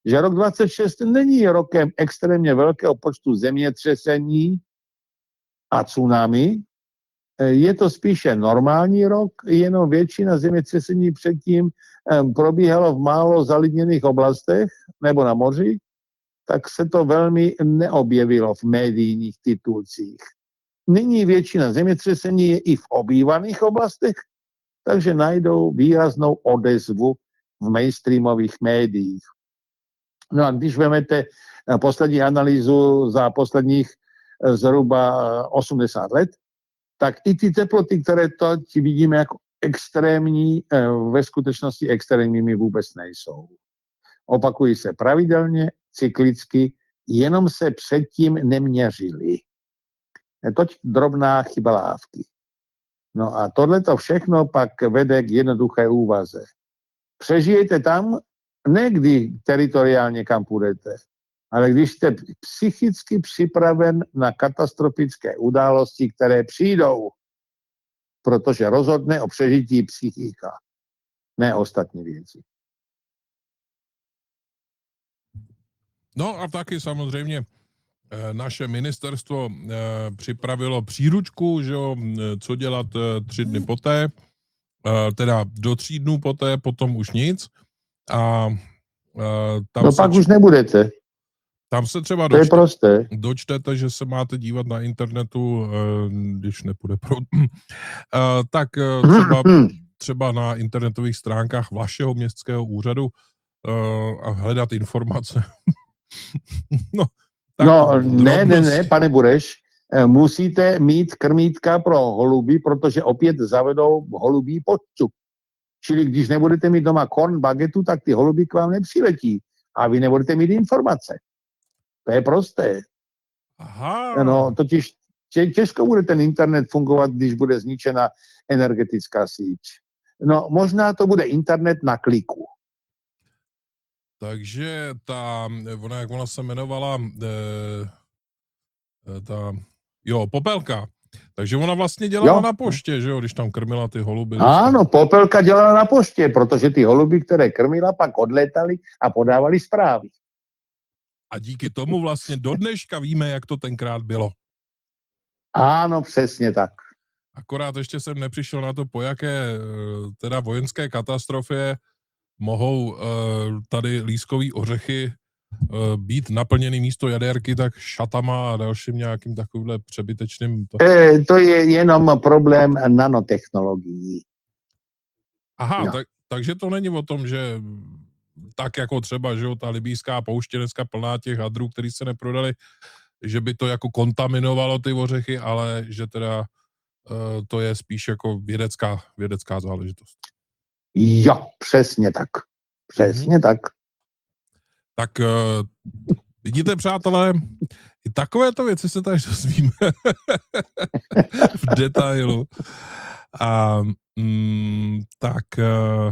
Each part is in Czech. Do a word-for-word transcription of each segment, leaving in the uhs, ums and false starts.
že rok dvacet šest není rokem extrémně velkého počtu zemětřesení a tsunami. Je to spíše normální rok, jenom většina zemětřesení předtím probíhalo v málo zalidněných oblastech nebo na moři, tak se to velmi neobjevilo v médiích titulcích. Nyní většina zemětřesení je i v obývaných oblastech, takže najdou výraznou odezvu v mainstreamových médiích. No a když vezmete poslední analýzu za posledních zhruba osmdesát let, tak i ty teploty, které teď vidíme jako extrémní, ve skutečnosti extrémními vůbec nejsou. Opakují se pravidelně, cyklicky, jenom se předtím neměřili. Toť drobná chyba lávky. No a tohleto všechno pak vede k jednoduché úvaze. Přežijete tam, ne kdy teritoriálně kam půjdete, ale když jste psychicky připraven na katastrofické události, které přijdou, protože rozhodne o přežití psychika, ne ostatní věci. No a taky samozřejmě naše ministerstvo připravilo příručku, že jo, co dělat tři dny poté, teda do tří dnů poté, potom už nic. A tam no se pak č... už nebudete. Tam se třeba to je dočte, prosté. dočtete, že se máte dívat na internetu, když nepůjde proud, tak třeba, třeba na internetových stránkách vašeho městského úřadu a hledat informace. no, no ne, ne, ne, pane Bureš, musíte mít krmítka pro holuby, protože opět zavedou holubí počtu. Čili když nebudete mít doma korn bagetu, tak ty holuby k vám nepřiletí a vy nebudete mít informace. To je prosté. Aha. No, totiž těžko bude ten internet fungovat, když bude zničena energetická síť. No, možná to bude internet na kliku. Takže ta, ona, jak ona se jmenovala, e, ta, jo, Popelka. Takže ona vlastně dělala jo. na poště, že jo, když tam krmila ty holuby. Ano, Popelka dělala na poště, protože ty holuby, které krmila, pak odlétaly a podávali zprávy. A díky tomu vlastně do dneška víme, jak to tenkrát bylo. Ano, přesně tak. Akorát ještě jsem nepřišel na to, po jaké teda vojenské katastrofě mohou tady lískový ořechy být naplněný místo jaderky tak šatama a dalším nějakým takovýmhle přebytečným... E, to je jenom problém nanotechnologií. Aha, no. tak, takže to není o tom, že tak jako třeba, že jo, ta libýská pouště dneska plná těch hadrů, který se neprodali, že by to jako kontaminovalo ty ořechy, ale že teda uh, to je spíš jako vědecká, vědecká záležitost. Jo, přesně tak. Přesně hmm. tak. Tak uh, vidíte, přátelé, i takovéto věci se tady dozvíme v detailu. A mm, tak uh,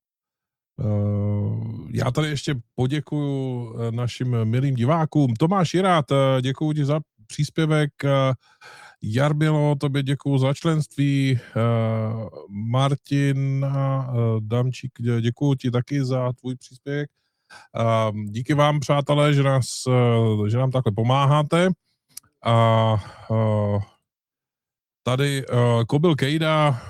uh, já tady ještě poděkuju našim milým divákům. Tomáš Jirát, děkuju ti za příspěvek. Jarbilo, tobě děkuju za členství. Uh, Martin uh, Damčík, děkuju ti taky za tvůj příspěvek. Uh, díky vám, přátelé, že, nás, uh, že nám takhle pomáháte. A uh, tady uh, Kobil Kejda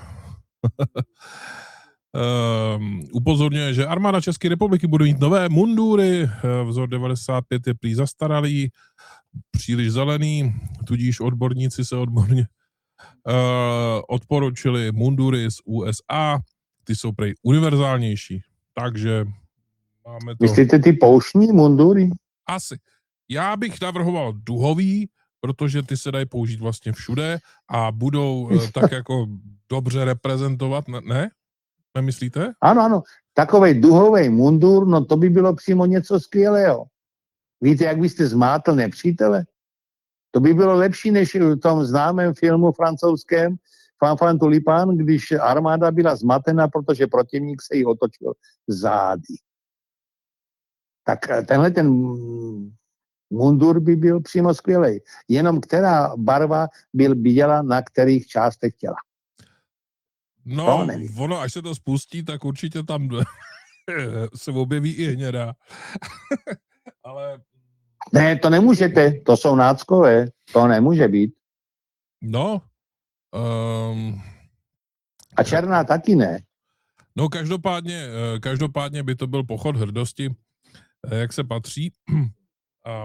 um, upozorňuje, že armáda České republiky bude mít nové mundury. Uh, vzor devadesát pět je prý zastaralý, příliš zelený, tudíž odborníci se odborně uh, odporučili mundury z U S A. Ty jsou prej univerzálnější. Takže máme to... Myslíte ty pouštní mundury? Asi. Já bych navrhoval duhový, protože ty se dají použít vlastně všude a budou uh, tak jako dobře reprezentovat, ne? Nemyslíte? Ano, ano. Takovej duhovej mundur, no to by bylo přímo něco skvělého. Víte, jak byste zmátl nepřítele? To by bylo lepší, než v tom známém filmu francouzském Fanfan Tulipán, když armáda byla zmatena, protože protivník se jí otočil zády. Tak tenhle ten mundur by byl přímo skvělej. Jenom která barva byl viděla na kterých částech těla. No, ono, až se to spustí, tak určitě tam se objeví i hnědá. Ale... Ne, to nemůžete, to jsou náckové, to nemůže být. No. Um... A černá taky ne. No každopádně, každopádně by to byl pochod hrdosti, jak se patří. A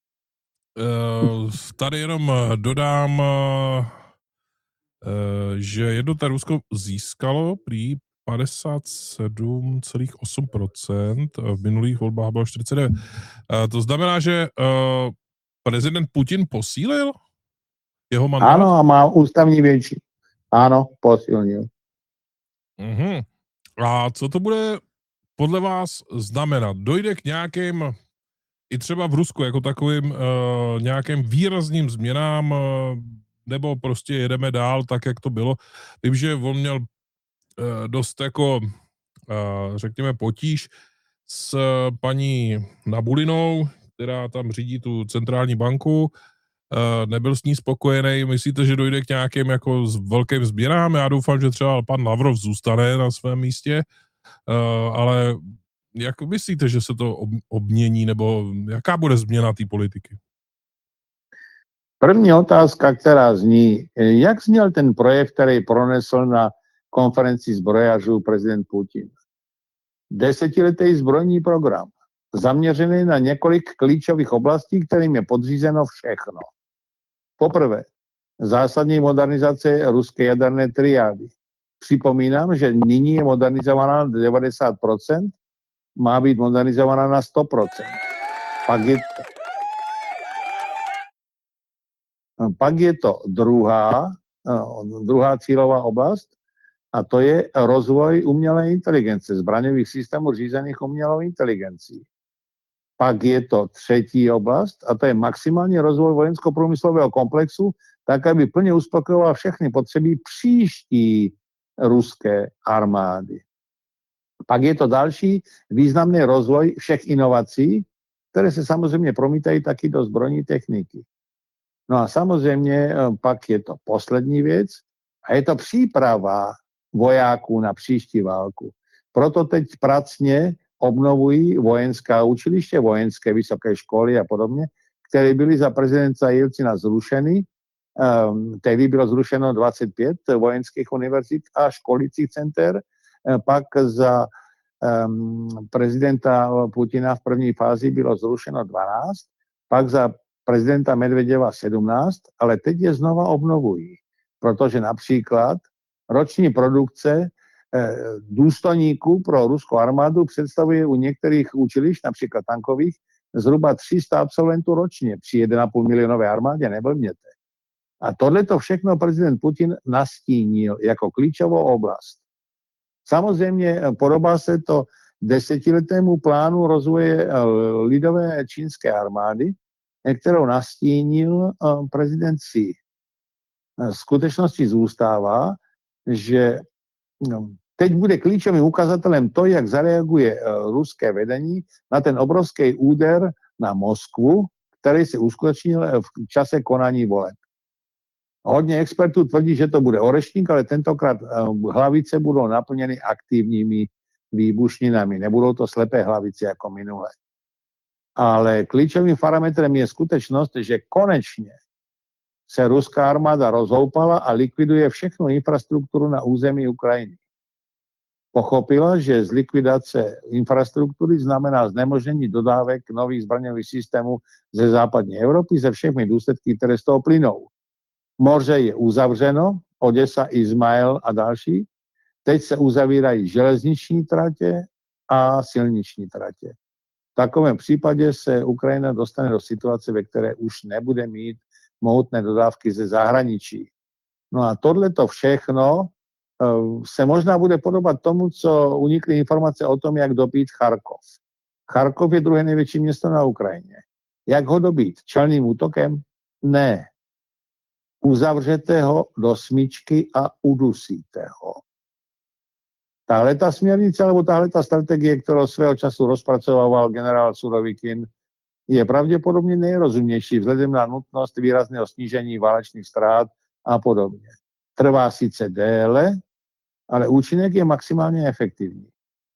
tady jenom dodám, že jednota Rusko získalo prý padesát sedm celá osm procent, v minulých volbách bylo čtyřicet devět. To znamená, že prezident Putin posílil jeho mandát? Ano, a má ústavní většinu. Ano, posílil. Uh-huh. A co to bude podle vás znamenat? Dojde k nějakým, i třeba v Rusku jako takovým uh, nějakým výrazným změnám, uh, nebo prostě jedeme dál tak, jak to bylo? Vím, že on měl uh, dost jako, uh, řekněme, potíž s uh, paní Nabulinou, která tam řídí tu centrální banku, uh, nebyl s ní spokojený. Myslíte, že dojde k nějakým jako velkým změnám? Já doufám, že třeba pan Lavrov zůstane na svém místě, uh, ale jak myslíte, že se to obmění, nebo jaká bude změna té politiky? První otázka, která zní, jak zněl ten projev, který pronesl na konferenci zbrojařů prezident Putin? Desetiletý zbrojní program, zaměřený na několik klíčových oblastí, kterým je podřízeno všechno. Poprvé, zásadní modernizace ruské jaderné triády. Připomínám, že nyní je modernizovaná na devadesát procent, má být modernizovaná na sto procent. Pak je to, pak je to druhá, druhá cílová oblast, a to je rozvoj umělé inteligence, zbraňových systémů řízených umělou inteligencí. Pak je to třetí oblast, a to je maximální rozvoj vojensko-průmyslového komplexu, tak, aby plně uspokojoval všechny potřeby příští ruské armády. Pak je to další významný rozvoj všech inovací, které se samozřejmě promítají taky do zbrojní techniky. No a samozřejmě pak je to poslední věc a je to příprava vojáků na příští válku. Proto teď pracně obnovují vojenská učiliště, vojenské vysoké školy a podobně, které byly za prezidenta Jelcina zrušeny. Um, tehdy bylo zrušeno dvacet pět vojenských univerzit a školicích center. Pak za um, prezidenta Putina v první fázi bylo zrušeno dvanáct, pak za prezidenta Medvedeva sedmnáct, ale teď je znova obnovují, protože například roční produkce eh, důstojníků pro ruskou armádu představuje u některých učilišť, například tankových, zhruba tři sta absolventů ročně při jedna celá pět milionové armádě, neblbněte. A tohleto všechno prezident Putin nastínil jako klíčovou oblast. Samozřejmě podobá se to desetiletému plánu rozvoje lidové čínské armády, kterou nastínil prezident Xi. Skutečností zůstává, že teď bude klíčovým ukazatelem to, jak zareaguje ruské vedení na ten obrovský úder na Moskvu, který se uskutečnil v čase konání voleb. Hodně expertů tvrdí, že to bude orešník, ale tentokrát hlavice budou naplněny aktivními výbušninami. Nebudou to slepé hlavice jako minule. Ale klíčovým parametrem je skutečnost, že konečně se ruská armáda rozhoupala a likviduje všechnu infrastrukturu na území Ukrajiny. Pochopila, že z likvidace infrastruktury znamená znemožnění dodávek nových zbraňových systémů ze západní Evropy se všemi důsledky, které z toho plynou. Moře je uzavřeno, Odesa, Izmael a další. Teď se uzavírají železniční tratě a silniční tratě. V takovém případě se Ukrajina dostane do situace, ve které už nebude mít mohutné dodávky ze zahraničí. No a tohleto všechno uh, se možná bude podobat tomu, co unikly informace o tom, jak dobít Charkov. Charkov je druhé největší město na Ukrajině. Jak ho dobít? Čelným útokem? Ne. Uzavřete ho do smyčky a udusíte ho. Tahle ta směrnice, alebo tahle ta strategie, kterou svého času rozpracovával generál Surovikin, je pravděpodobně nejrozumnější vzhledem na nutnost výrazného snížení válečných ztrát a podobně. Trvá sice déle, ale účinek je maximálně efektivní.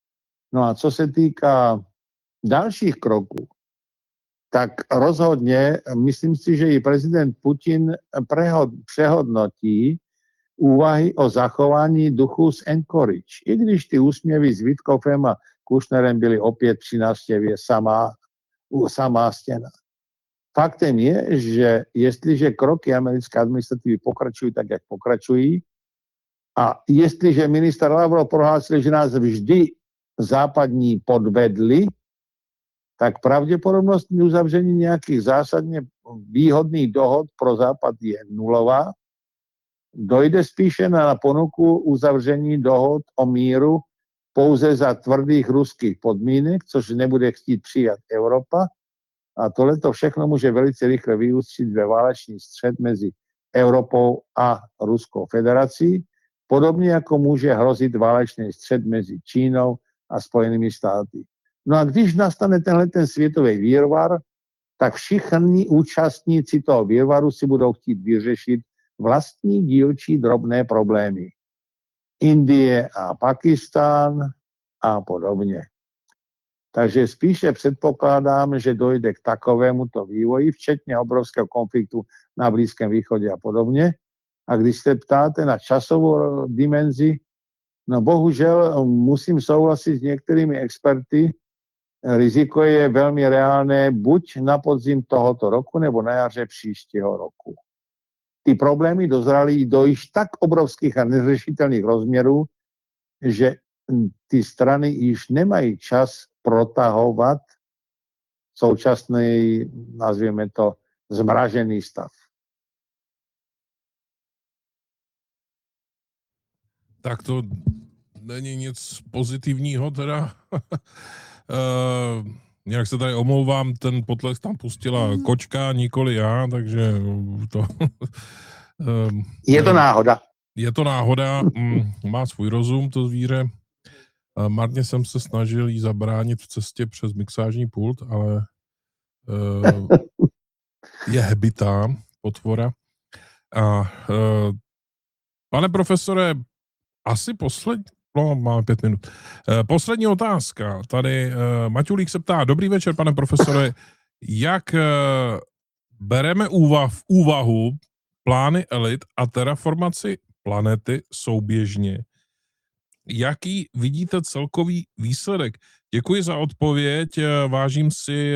No a co se týká dalších kroků, tak rozhodně myslím si, že i prezident Putin prehod, přehodnotí úvahy o zachování duchu z Anchorage. I když ty úsměvy s Witkofem a Kushnerem byly opět při návštěvě samá, samá stěna. Faktem je, že jestliže kroky americké administrativy pokračují tak, jak pokračují, a jestliže minister Lavrov prohlásil, že nás vždy západní podvedli, tak pravděpodobnost uzavření nějakých zásadně výhodných dohod pro Západ je nulová. Dojde spíše na ponuku uzavření dohod o míru pouze za tvrdých ruských podmínek, což nebude chtít přijat Evropa. A tohleto všechno může velice rychle vyústit ve válečný střet mezi Evropou a Ruskou federací, podobně jako může hrozit válečný střet mezi Čínou a Spojenými státy. No a když nastane tenhle ten světový výrvar, tak všichni účastníci toho výrvaru si budou chtít vyřešit vlastní dílčí drobné problémy. Indie a Pakistán a podobně. Takže spíše předpokládám, že dojde k takovémuto vývoji, včetně obrovského konfliktu na Blízkém východě a podobně. A když se ptáte na časovou dimenzi, no bohužel musím souhlasit s některými experty, riziko je velmi reálné buď na podzim tohoto roku, nebo na jaře příštího roku. Ty problémy dozraly do již tak obrovských a neřešitelných rozměrů, že ty strany již nemají čas protahovat současný, nazvěme to, zmražený stav. Tak to není nic pozitivního teda. uh, nějak se tady omlouvám, ten potlesk tam pustila kočka, nikoli já, takže to... uh, je to náhoda. Je to náhoda, mm, má svůj rozum to zvíře. Uh, marně jsem se snažil jí zabránit v cestě přes mixážní pult, ale uh, je hebitá potvora. A uh, pane profesore, asi poslední, no, máme pět minut. Uh, poslední otázka. Tady uh, Maťulík se ptá, dobrý večer, pane profesore, jak uh, bereme úvah, v úvahu plány elit a terraformaci planety souběžně? Jaký vidíte celkový výsledek? Děkuji za odpověď, vážím si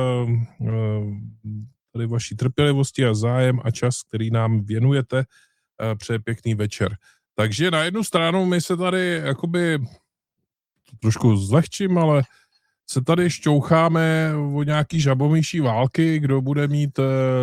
tady vaší trpělivosti a zájem a čas, který nám věnujete. Přeji pěkný večer. Takže na jednu stranu my se tady jakoby trošku zlehčím, ale se tady šťoucháme o nějaký žabomyší války, kdo bude mít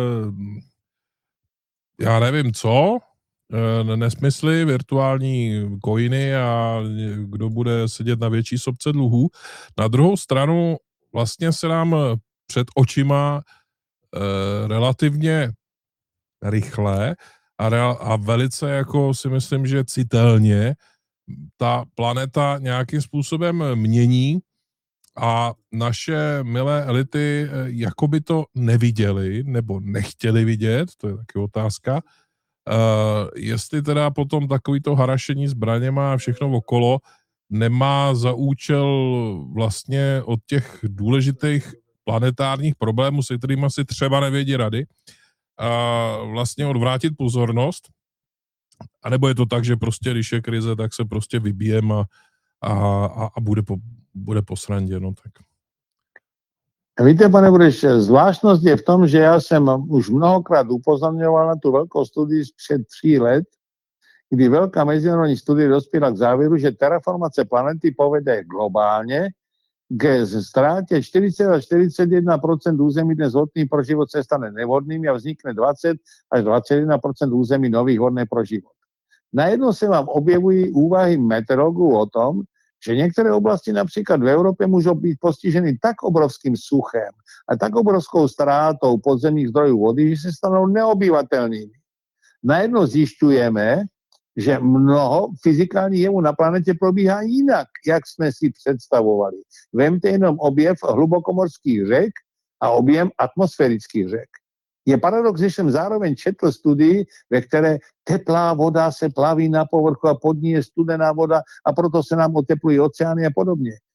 já nevím co, nesmysly, virtuální coiny a kdo bude sedět na větší sopce dluhů. Na druhou stranu vlastně se nám před očima eh, relativně rychle a, real, a velice jako si myslím, že citelně ta planeta nějakým způsobem mění a naše milé elity jakoby to neviděli nebo nechtěli vidět, to je taky otázka. Uh, jestli teda potom takovýto harašení zbraněma a všechno okolo nemá za účel vlastně od těch důležitých planetárních problémů, se kterými si třeba nevědí rady, uh, vlastně odvrátit pozornost, anebo je to tak, že prostě, když je krize, tak se prostě vybijem a, a, a, a bude, po, bude po srandě, no tak. Víte, pane Bureš, zvláštnost je v tom, že já jsem už mnohokrát upozorňoval na tu velkou studii před tří let, kdy velká mezinárodní studie dospěla k závěru, že terraformace planety povede globálně k ztrátě čtyřicet až čtyřicet jedna procent území dnes vhodných pro život se stane nevhodnými a vznikne dvacet až dvacet jedna procent území nových vhodných pro život. Najednou se vám objevují úvahy meteorologů o tom, že některé oblasti například v Evropě můžou být postiženy tak obrovským suchem a tak obrovskou ztrátou podzemních zdrojů vody, že se stanou neobyvatelnými. Najednou zjišťujeme, že mnoho fyzikálních jevů na planetě probíhá jinak, jak jsme si představovali. Vemte jenom objev hlubokomorských řek a objem atmosférických řek. Je paradox, že jsem zároveň četl studii, ve které teplá voda se plaví na povrchu a pod ní je studená voda a proto se nám oteplují oceány a podobně.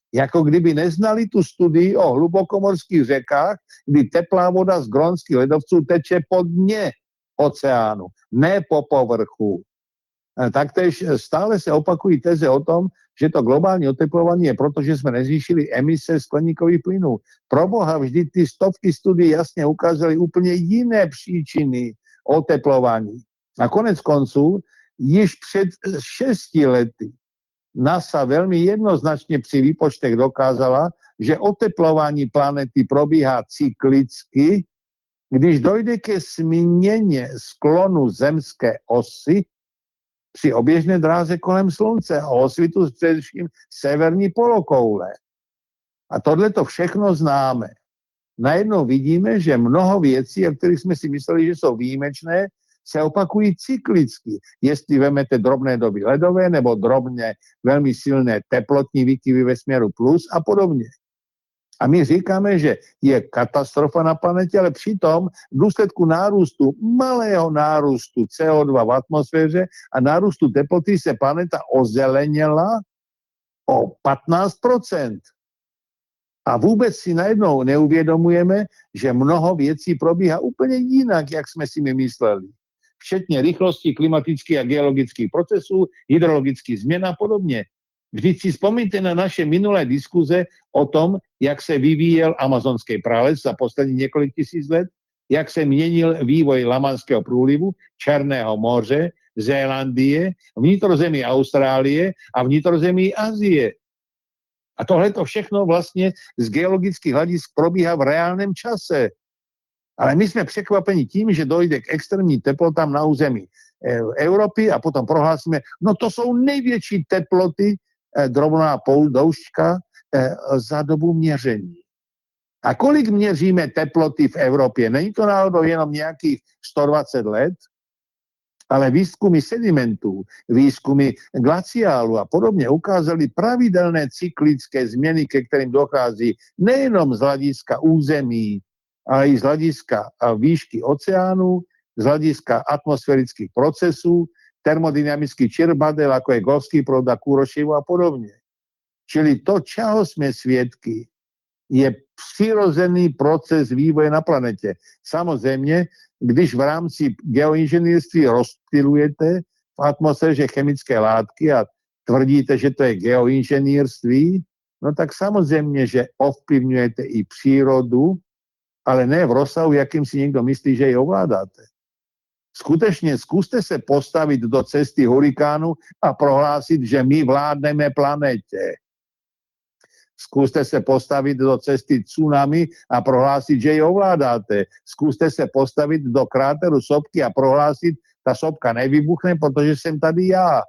Jako kdyby neznali tu studii o hlubokomorských řekách, kdy teplá voda z grónských ledovců teče pod dně oceánu, ne po povrchu. Taktéž stále se opakují teze o tom, že to globální oteplování je proto, že jsme nezvýšili emise skleníkových plynů. Proboha, vždy ty stovky studií jasně ukázaly úplně jiné příčiny oteplování. A konec konců, již před šesti lety NASA velmi jednoznačně při výpočtech dokázala, že oteplování planety probíhá cyklicky, když dojde ke změně sklonu zemské osy při oběžné dráze kolem Slunce a osvitu především severní polokoule. A tohle to všechno známe. Najednou vidíme, že mnoho věcí, o kterých jsme si mysleli, že jsou výjimečné, se opakují cyklicky. Jestli vemete drobné doby ledové nebo drobné velmi silné teplotní výkyvy ve směru plus a podobně. A my říkáme, že je katastrofa na planetě, ale přitom v důsledku nárůstu, malého nárůstu C O dva v atmosféře a nárůstu teploty se planeta ozeleněla o patnáct procent. A vůbec si najednou neuvědomujeme, že mnoho věcí probíhá úplně jinak, jak jsme si my mysleli. Včetně rychlosti klimatických a geologických procesů, hydrologických změn a podobně. Vždyť si vzpomínte na naše minulé diskuze o tom, jak se vyvíjel amazonský prales za poslední několik tisíc let, jak se měnil vývoj Lamanského průlivu, Černého moře, Zélandie, vnitrozemí Austrálie a vnitrozemí Asie. A tohle to všechno vlastně z geologických hledisk probíhá v reálném čase. Ale my jsme překvapeni tím, že dojde k extrémním teplotám na území Evropy a potom prohlásíme, no to jsou největší teploty, drobná pouzdoušťka za dobu měření. A kolik měříme teploty v Evropě? Není to náhodou jenom nějakých sto dvacet let? Ale výzkumy sedimentů, výzkumy glaciálu a podobně ukázaly pravidelné cyklické změny, ke kterým dochází nejenom z hlediska území, ale i z hlediska výšky oceánu, z hlediska atmosférických procesů, termodynamických čirvadel, jako je Golfský proud a Kuroševo a podobně. Čili to, čeho jsme svědky, je přirozený proces vývoje na planetě. Samozřejmě, když v rámci geoinženýrství rozptylujete v atmosféře chemické látky a tvrdíte, že to je geoinženýrství, no tak samozřejmě, že ovplyvňujete i přírodu, ale ne v rozsahu, jakým si někdo myslí, že ji ovládáte. Skutečně zkuste se postavit do cesty hurikánu a prohlásit, že my vládneme planetě. Zkuste se postavit do cesty tsunami a prohlásit, že ji ovládáte. Zkuste se postavit do kráteru sopky a prohlásit, ta sopka nevybuchne, protože jsem tady já.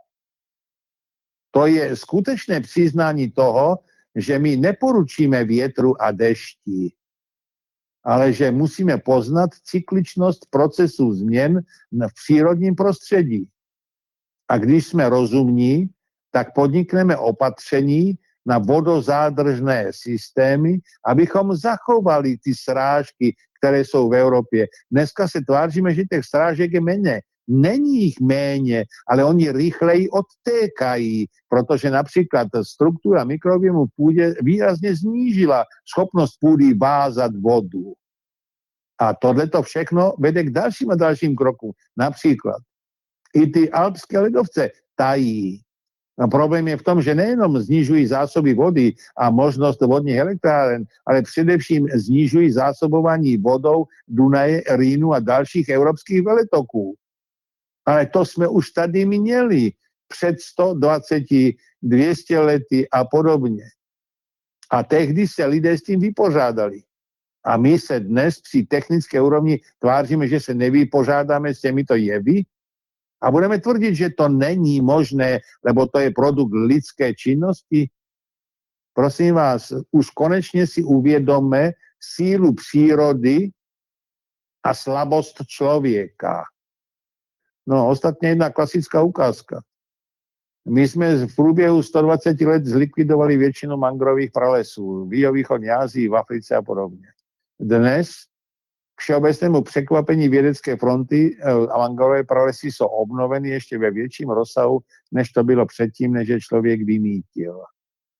To je skutečné přiznání toho, že my neporučíme větru a dešti, ale že musíme poznat cykličnost procesů změn v přírodním prostředí. A když jsme rozumní, tak podnikneme opatření na vodozádržné systémy, abychom zachovali ty srážky, které jsou v Evropě. Dneska se tváříme, že těch srážek je méně. Není jich méně, ale oni rychleji odtékají, protože například struktura mikrobiomu v půdě výrazně znížila schopnost půdy vázat vodu. A tohleto všechno vede k dalším a dalším krokům. Například i ty alpské ledovce tají. No, problém je v tom, že nejenom snižují zásoby vody a možnost vodních elektráren, ale především snižují zásobování vodou Dunaje, Rýnu a dalších evropských veletoků. Ale to jsme už tady měli před sto dvacet, dvě stě lety a podobně. A tehdy se lidé s tím vypořádali. A my se dnes při technické úrovni tváříme, že se nevypořádáme s těmito jevy a budeme tvrdit, že to není možné, lebo to je produkt lidské činnosti. Prosím vás, už konečně si uvědomme sílu přírody a slabost člověka. No, ostatně jedna klasická ukázka. My jsme v průběhu sto dvacet let zlikvidovali většinu mangrových pralesů v jihovýchodní Asii, v Africe a podobně. Dnes k všeobecnému překvapení vědecké fronty a mangrové pralesy jsou obnoveny ještě ve větším rozsahu, než to bylo předtím, než je člověk vymítil.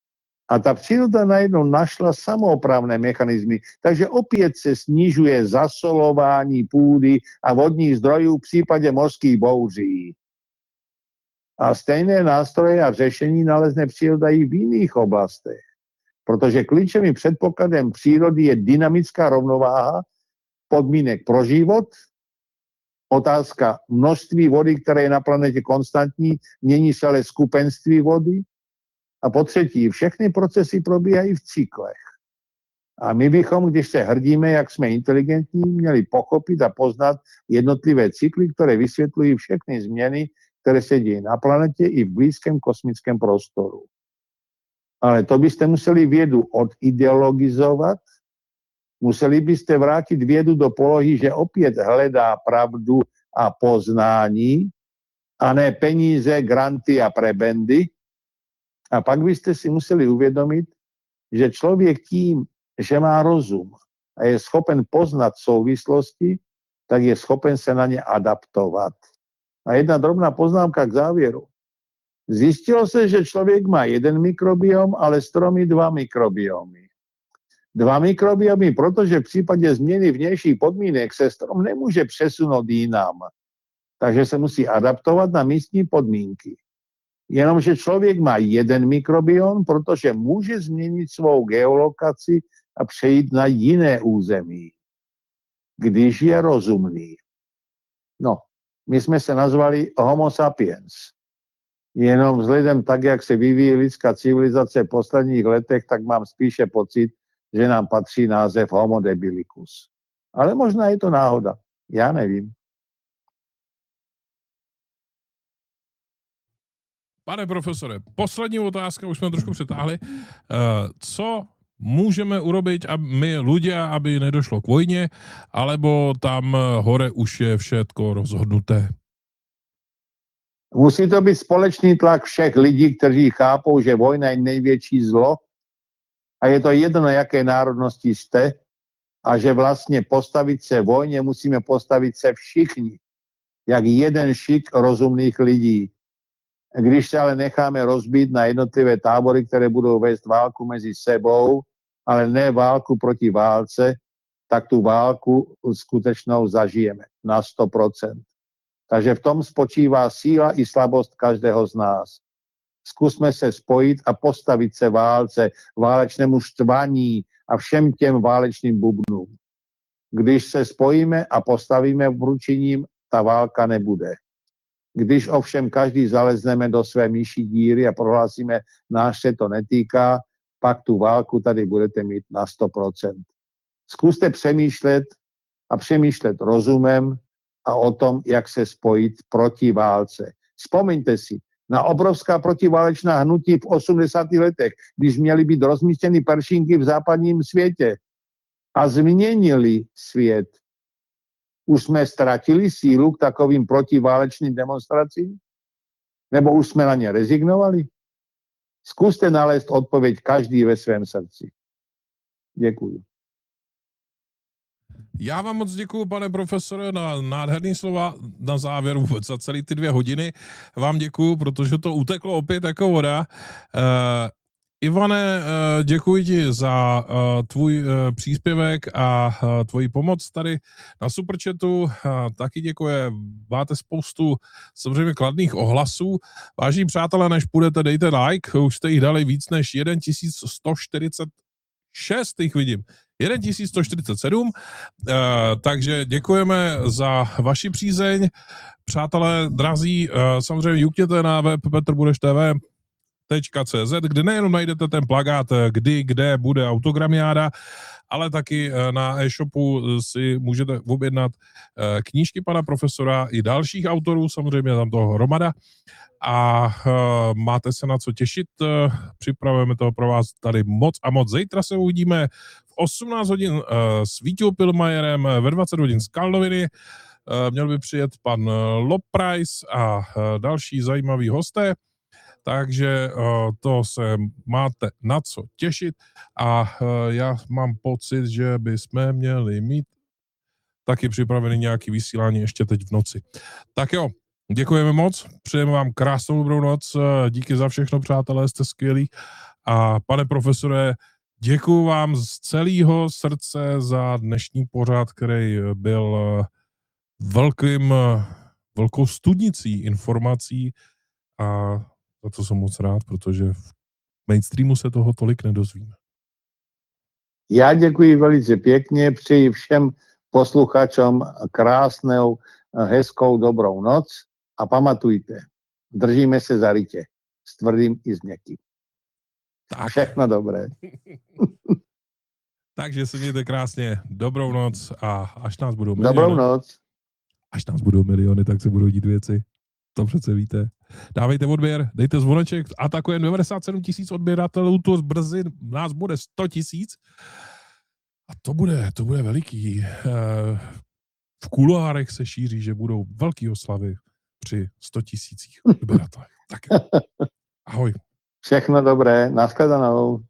A ta příroda najednou našla samoopravné mechanismy, takže opět se snižuje zasolování půdy a vodních zdrojů v případě mořských bouří. A stejné nástroje a řešení nalezne příroda i v jiných oblastech, protože klíčovým předpokladem přírody je dynamická rovnováha podmínek pro život, otázka množství vody, které je na planetě konstantní, mění se ale skupenství vody. A po třetí, všechny procesy probíhají v cyklech. A my bychom, když se hrdíme, jak jsme inteligentní, měli pochopit a poznat jednotlivé cykly, které vysvětlují všechny změny, které se dějí na planetě i v blízkém kosmickém prostoru. Ale to byste museli vědu odideologizovat, museli byste vrátit vědu do polohy, že opět hledá pravdu a poznání, a ne peníze, granty a prebendy. A pak byste si museli uvědomit, že člověk tím, že má rozum a je schopen poznat souvislosti, tak je schopen se na ně adaptovat. A jedna drobná poznámka k závěru. Zjistilo se, že člověk má jeden mikrobiom, ale stromy dva mikrobiomy. Dva mikrobiomy, protože v případě změny vnějších podmínek se strom nemůže přesunout jinam. Takže se musí adaptovat na místní podmínky. Jenomže člověk má jeden mikrobiom, protože může změnit svou geolokaci a přejít na jiné území, když je rozumný. No, my jsme se nazvali Homo sapiens. Jenom vzhledem tak, jak se vyvíjí lidská civilizace v posledních letech, tak mám spíše pocit, že nám patří název Homo debilicus. Ale možná je to náhoda. Já nevím. Pane profesore, poslední otázka, už jsme trošku přetáhli. Co můžeme urobiť a my ľudia, aby nedošlo k vojně, alebo tam hore už je všetko rozhodnuté? Musí to být společný tlak všech lidí, kteří chápou, že vojna je největší zlo a je to jedno, jaké národnosti jste, a že vlastně postavit se vojně musíme postavit se všichni, jak jeden šik rozumných lidí. Když se ale necháme rozbít na jednotlivé tábory, které budou vést válku mezi sebou, ale ne válku proti válce, tak tu válku skutečnou zažijeme na sto procent. Takže v tom spočívá síla i slabost každého z nás. Zkusme se spojit a postavit se válce, válečnému štvaní a všem těm válečným bubnům. Když se spojíme a postavíme vručením, ta válka nebude. Když ovšem každý zalezneme do své myší díry a prohlásíme, náš se to netýká, pak tu válku tady budete mít na sto procent. Zkuste přemýšlet a přemýšlet rozumem a o tom, jak se spojit proti válce. Vzpomeňte si na obrovská protiválečná hnutí v osmdesátých letech, když měly být rozmístěny peršinky v západním světě a změnili svět. Už jsme ztratili sílu k takovým protiválečným demonstracím? Nebo už jsme na ně rezignovali? Zkuste nalézt odpověď každý ve svém srdci. Děkuji. Já vám moc děkuju, pane profesore, na nádherný slova na závěr vůbec za celý ty dvě hodiny. Vám děkuju, protože to uteklo opět jako voda. Uh, Ivane, uh, děkuji ti za uh, tvůj uh, příspěvek a uh, tvoji pomoc tady na Superchatu. Uh, taky děkuji. Máte spoustu samozřejmě kladných ohlasů. Vážení přátelé, než půjdete, dejte like. Už jste jich dali víc než tisíc sto čtyřicet šest, jich vidím. tisíc sto čtyřicet sedm, uh, takže děkujeme za vaši přízeň. Přátelé drazí, uh, samozřejmě jukněte na web petr budeš t v tečka c z, kde nejenom najdete ten plakát, kdy, kde bude autogramiáda, ale taky na e-shopu si můžete objednat knížky pana profesora i dalších autorů, samozřejmě tam toho hromada. A uh, máte se na co těšit, uh, připravujeme to pro vás tady moc a moc. Zítra se uvidíme v osmnáct hodin uh, s Vítěou Pilmajerem, ve dvacet hodin z Karloviny, uh, měl by přijet pan uh, Lobprice a uh, další zajímaví hosté, takže uh, to se máte na co těšit a uh, já mám pocit, že bychom měli mít taky připravený nějaký vysílání ještě teď v noci. Tak jo, děkujeme moc, přejeme vám krásnou dobrou noc, díky za všechno, přátelé, jste skvělí A pane profesore, děkuju vám z celého srdce za dnešní pořad, který byl velkým, velkou studnicí informací a za to jsem moc rád, protože v mainstreamu se toho tolik nedozvíme. Já děkuji velice pěkně, přeji všem posluchačům krásnou, hezkou, dobrou noc a pamatujte, držíme se za rytě s tvrdým i s měkkým. Tak. Všechno dobré. Takže se mějte krásně, dobrou noc a až nás budou miliony. Dobrou noc. Až nás budou miliony, tak se budou dít věci. To přece víte. Dávejte odběr, dejte zvoneček, atakujeme devadesát sedm tisíc odběratelů, to brzy nás bude sto tisíc. A to bude, to bude veliký. V kuloárech se šíří, že budou velký oslavy při sto tisících odběratelů. Tak ahoj. Všechno dobré, nashledanou.